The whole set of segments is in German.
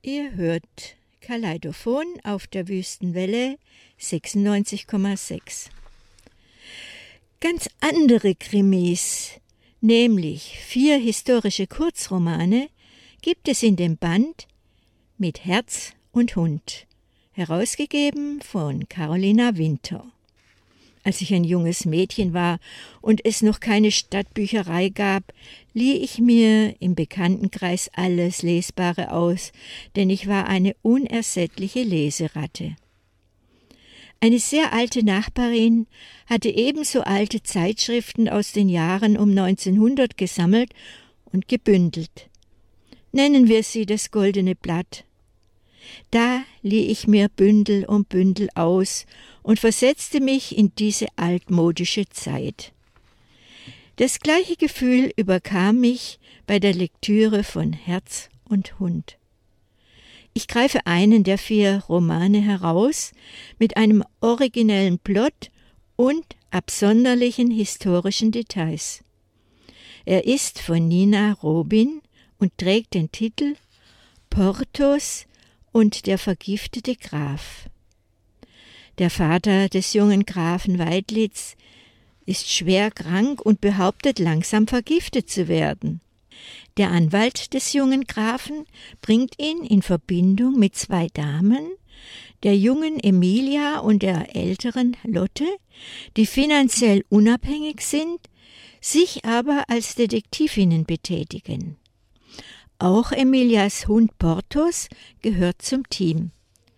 Ihr hört Kaleidophon auf der Wüstenwelle 96,6. Ganz andere Krimis, nämlich 4 historische Kurzromane, gibt es in dem Band Mit Herz und Hund, herausgegeben von Carolina Winter. Als ich ein junges Mädchen war und es noch keine Stadtbücherei gab, lieh ich mir im Bekanntenkreis alles Lesbare aus, denn ich war eine unersättliche Leseratte. Eine sehr alte Nachbarin hatte ebenso alte Zeitschriften aus den Jahren um 1900 gesammelt und gebündelt. Nennen wir sie das Goldene Blatt. Da lieh ich mir Bündel um Bündel aus und versetzte mich in diese altmodische Zeit. Das gleiche Gefühl überkam mich bei der Lektüre von Herz und Hund. Ich greife einen der 4 Romane heraus mit einem originellen Plot und absonderlichen historischen Details. Er ist von Nina Robin und trägt den Titel Porthos und der vergiftete Graf. Der Vater des jungen Grafen Weidlitz ist schwer krank und behauptet, langsam vergiftet zu werden. Der Anwalt des jungen Grafen bringt ihn in Verbindung mit 2 Damen, der jungen Emilia und der älteren Lotte, die finanziell unabhängig sind, sich aber als Detektivinnen betätigen. Auch Emilias Hund Porthos gehört zum Team.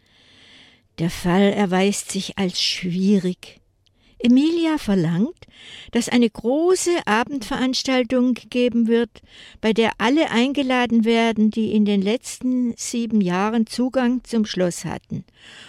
Der Fall erweist sich als schwierig. Emilia verlangt, dass eine große Abendveranstaltung gegeben wird, bei der alle eingeladen werden, die in den letzten 7 Jahren Zugang zum Schloss hatten,